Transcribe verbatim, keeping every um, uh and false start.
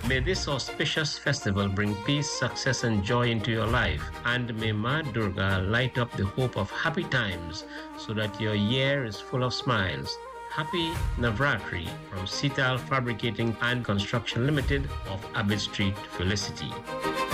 May this auspicious festival bring peace, success, and joy into your life. And may Ma Durga light up the hope of happy times so that your year is full of smiles. Happy Navratri from Sital Fabricating and Construction Limited of Abbott Street, Felicity.